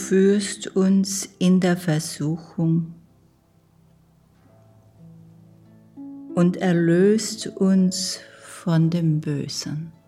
führst uns in der Versuchung und erlöst uns von dem Bösen.